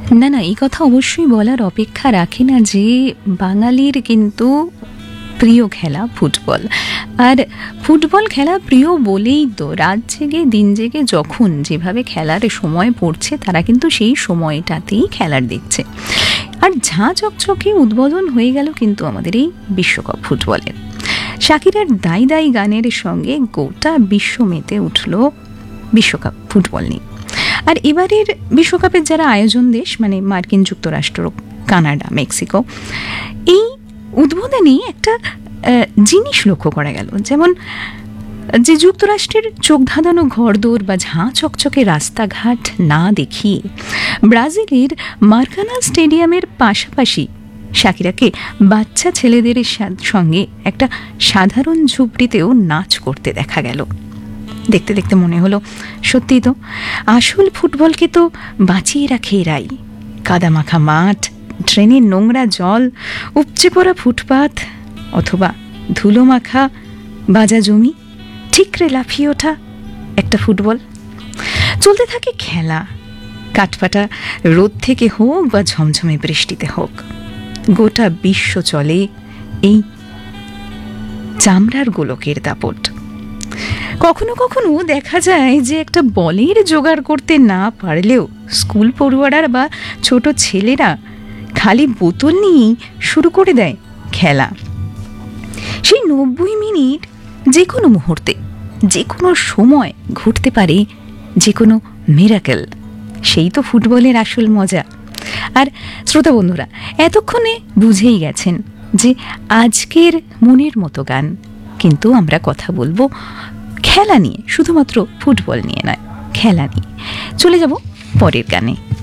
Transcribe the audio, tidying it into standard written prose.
না না, এই কথা অবশ্যই বলার অপেক্ষা রাখে না যে বাঙালির কিন্তু প্রিয় খেলা ফুটবল। আর ফুটবল খেলা প্রিয় বলেই তো রাত জেগে দিন জেগে যখন যেভাবে খেলার সময় পড়ছে তারা কিন্তু সেই সময়টাতেই খেলার দেখছে। আর ঝাঁ চকচকে উদ্বোধন হয়ে গেল কিন্তু আমাদের এই বিশ্বকাপ ফুটবলের। শাকিরার দাই দাই গানের সঙ্গে গোটা বিশ্ব মেতে উঠল বিশ্বকাপ ফুটবল নিয়ে। আর এবারের বিশ্বকাপের যারা আয়োজন দেশ, মানে মার্কিন যুক্তরাষ্ট্র, কানাডা, মেক্সিকো, এই উদ্বোধনে একটা জিনিস লক্ষ্য করা গেল, যেমন যে যুক্তরাষ্ট্রের চোখ ধাঁধানো ঘরদোর বা ঝাঁ চকচকে রাস্তাঘাট না দেখিয়ে ব্রাজিলের মার্কানা স্টেডিয়ামের পাশাপাশি শাকিরাকে বাচ্চা ছেলেদের সঙ্গে একটা সাধারণ ঝুপড়িতেও নাচ করতে দেখা গেল। দেখতে দেখতে মনে হলো সত্যি তো আসল ফুটবলকে তো বাঁচিয়ে রাখে এরাই। কাদামাখা মাঠ, ট্রেনের নোংরা জল, উপচে পড়া ফুটপাথ অথবা ধুলো মাখা বাজা জমি, ঠিকরে লাফিয়ে ওঠা একটা ফুটবল। চলতে থাকে খেলা, কাঠফাটা রোদ থেকে হোক বা ঝমঝমে বৃষ্টিতে হোক, গোটা বিশ্ব চলে এই চামড়ার গোলকের দাপট। কখনো কখনো দেখা যায় যে একটা বলের জোগাড় করতে না পারলেও স্কুল পড়ুয়ারা বা ছোট ছেলেরা খালি বোতল নিয়েই শুরু করে দেয় খেলা। সেই 90 মিনিট যে কোনো মুহূর্তে যে কোনো সময় ঘটতে পারে যে কোনো মিরাকেল। সেই তো ফুটবলের আসল মজা। আর শ্রোতা বন্ধুরা এতক্ষণে বুঝেই গেছেন যে আজকের মনের মতো গান কিন্তু আমরা কথা বলবো খেলা নিয়ে, শুধুমাত্র ফুটবল নিয়ে নয়, খেলা নিয়ে। চলে যাব পরের গানে।